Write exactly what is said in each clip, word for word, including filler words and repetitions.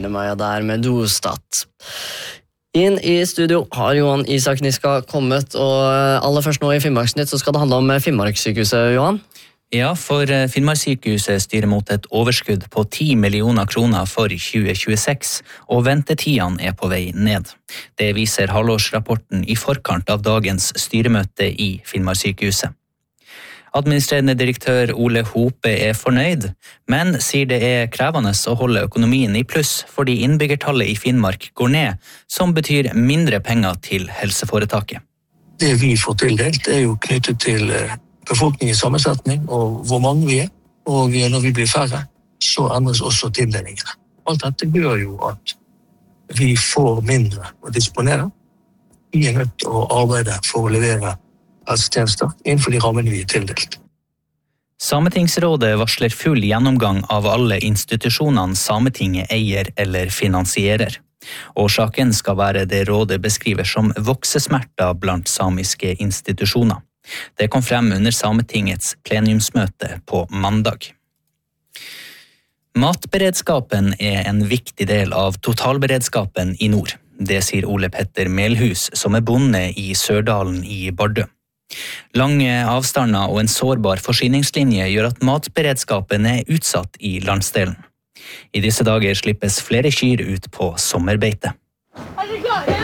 Erne-Maja der med Dostat. Inn i studio har Johan Isak Niska kommet, og aller først nå i Finnmarksnytt så skal det handle om Finnmarkssykehuset, Johan. Ja, for Finnmarkssykehuset styrer mot et overskudd på ti millioner kroner for tjue tjueseks, og ventetidene er på vei ned. Det viser halvårsrapporten i forkant av dagens styremøte i Finnmarkssykehuset. Administrerende direktør Ole Hope er fornøyd, men sier det er krevende å holde økonomien i pluss fordi innbyggertallet i Finnmark går ned, som betyr mindre penger til helseforetaket. Det vi får tildelt er jo knyttet til befolkningens sammensetning og hvor mange vi er, og når vi blir færre, så endres også tildelingene. Alt dette gjør jo at vi får mindre å disponere. Vi er nødt til å arbeide for å levere helsetjenester innenfor de rammene vi er tildelt. Sametingsrådet varsler full gjennomgang av alle institusjonene Sametinget eier eller finansierer. Årsaken skal være det rådet beskriver som voksesmerter blant samiske institusjoner. Det kom frem under Sametingets plenumsmøte på mandag. Matberedskapen er en viktig del av totalberedskapen i nord. Det sier Ole Petter Melhus, som er bonde i Sørdalen i Bardø. Lange avstander og en sårbar forsyningslinje gjør at matberedskapen er utsatt i landsdelen. I disse dager slippes flere kyr ut på sommerbeite. Er dere klare?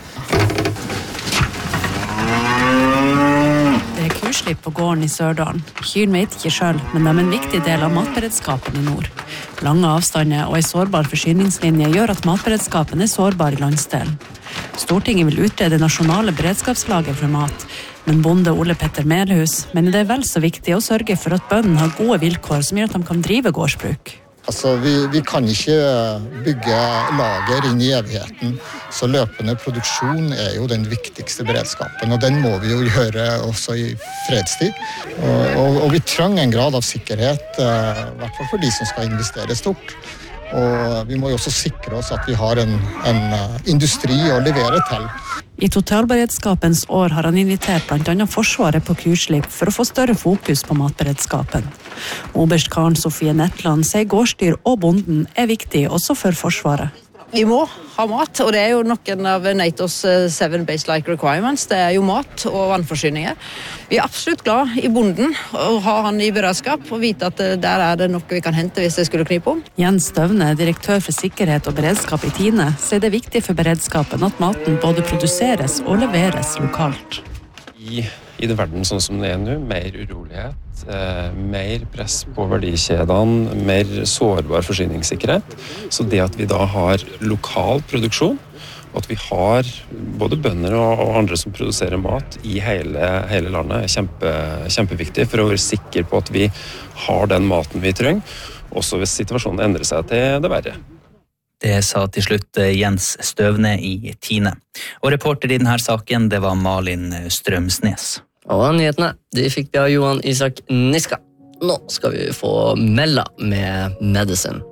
Det er kurslipp på gården i Sørdalen. Kyrne vet ikke selv, men de er en viktig del av matberedskapen i nord. Lange avstander og en sårbar forsyningslinje gjør at matberedskapen er sårbar i landsdelen. Stortinget vil utrede nasjonale beredskapslager for mat, men bonde Ole Petter Melhus mener det er vel så viktig å sørge for at bøndene har gode vilkår som gjør at de kan drive gårdsbruk. Altså, vi, vi kan ikke bygge lager inn i evigheten, så løpende produksjon er jo den viktigste beredskapen, og den må vi jo gjøre også i fredstid. Og, og, og vi trenger en grad av sikkerhet, i hvert fall for de som skal investere stort. Og vi må jo også sikre oss at vi har en, en industri å levere til. I totalberedskapens år har han invitert blant annet Forsvaret på kurslipp for å få større fokus på matberedskapen. Oberst Karen Sofie Netland sier gårdsdyr og bonden er viktig også for Forsvaret. Vi må ha mat, og det er jo noen av NATO's seven base-like requirements. Det er jo mat og vannforsyninger. Vi er absolutt glad i bonden å ha han i beredskap og vite at der er det noe vi kan hente hvis det skulle knipe om. Jens Støvne, direktør for sikkerhet og beredskap i Tine, sier det er viktig for beredskapen at maten både produseres og leveres lokalt. I, i det verden sånn som det er nå, mer urolighet, eh, mer press på verdikjedene, mer sårbar forsyningssikkerhet. Så det at vi da har lokal produksjon, at vi har både bønder og, og andre som produserer mat i hele, hele landet, er kjempe, kjempeviktig for å være sikker på at vi har den maten vi trenger, også hvis situasjonen endrer seg til det verre. Det sa til slutt Jens Støvne i Tine. Og reporter i denne saken, det var Malin Strømsnes. Og nyhetene, de fikk vi av Johan Isak Niska. Nå skal vi få Mella med Medicine.